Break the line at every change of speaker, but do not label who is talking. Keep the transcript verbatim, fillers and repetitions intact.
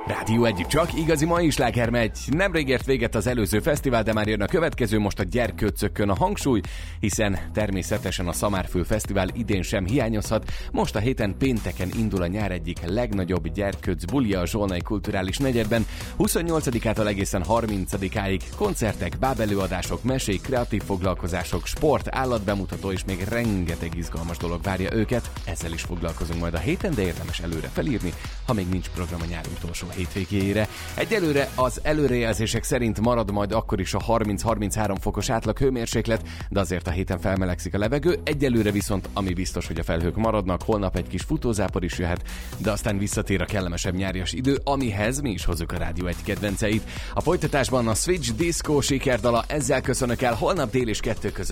Rádió egyik csak igazi mai sláger megy. Nemrég ért véget az előző fesztivál, de már jön a következő, most a gyerkőccökön a hangsúly, hiszen természetesen a Szamárföld Fesztivál idén sem hiányozhat. Most a héten pénteken indul a nyár egyik legnagyobb gyerkőcc bulia a Zsolnai Kulturális Negyedben. huszonnyolcadikától egészen harmincadikáig koncertek, bábelőadások, mesék, kreatív foglalkozások, sport, állatbemutató és még rengeteg izgalmas dolog várja őket. Ezzel is foglalkozunk majd a héten, de érdemes előre felírni, ha még nincs program a nyár utolsó hétvégéjére. Egyelőre az előrejelzések szerint marad majd akkor is a harminc-harminchárom fokos átlag hőmérséklet, de azért a héten felmelegszik a levegő. Egyelőre viszont ami biztos, hogy a felhők maradnak, holnap egy kis futózápor is jöhet, de aztán visszatér a kellemesebb nyárias idő, amihez mi is hozzuk a Rádió egy kedvenceit. A folytatásban a Switch Disco sikerdala, ezzel köszönök el, holnap dél és kettő között